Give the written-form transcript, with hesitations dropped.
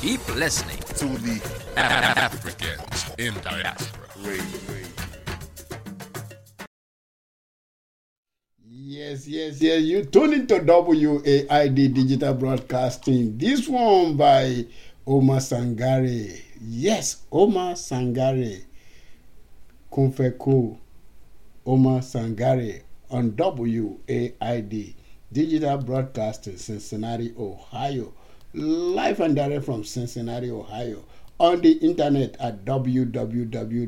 Keep listening to the Africans in Diaspora. Yes. You tune into WAID Digital Broadcasting. This one by Omar Sangare. Yes, Omar Sangare. Kumfeko Omar Sangare on WAID Digital Broadcasting, Cincinnati, Ohio. Live and direct from Cincinnati, Ohio. On the internet at www